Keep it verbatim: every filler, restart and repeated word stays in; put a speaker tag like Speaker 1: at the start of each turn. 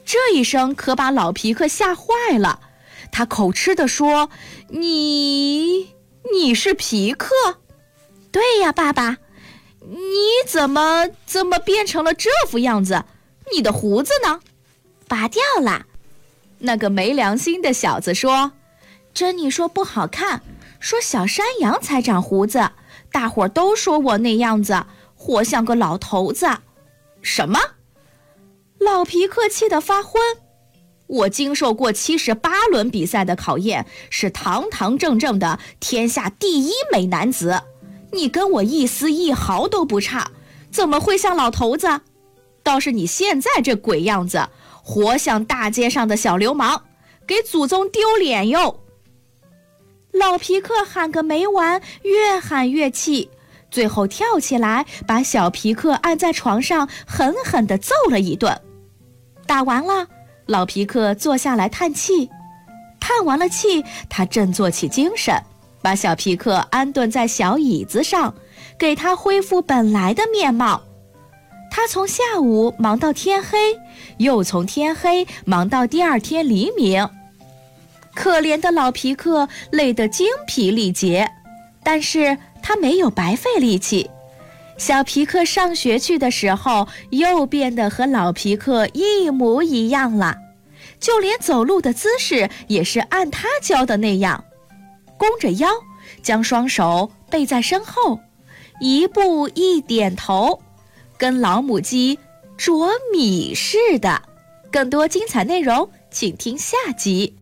Speaker 1: 这一声可把老皮克吓坏了，他口吃地说：你你是皮克？对呀，爸爸。你怎么怎么变成了这副样子？你的胡子呢？拔掉了。那个没良心的小子说：珍妮说不好看，说小山羊才长胡子，大伙儿都说我那样子活像个老头子。什么？老皮克气得发昏。我经受过七十八轮比赛的考验，是堂堂正正的天下第一美男子，你跟我一丝一毫都不差，怎么会像老头子？倒是你现在这鬼样子，活像大街上的小流氓，给祖宗丢脸哟！老皮克喊个没完，越喊越气，最后跳起来把小皮克按在床上，狠狠地揍了一顿。打完了，老皮克坐下来叹气，叹完了气，他振作起精神，把小皮克安顿在小椅子上，给他恢复本来的面貌。他从下午忙到天黑，又从天黑忙到第二天黎明。可怜的老皮克累得精疲力竭，但是他没有白费力气。小皮克上学去的时候，又变得和老皮克一模一样了，就连走路的姿势也是按他教的那样，弓着腰，将双手背在身后，一步一点头，跟老母鸡啄米似的。更多精彩内容请听下集。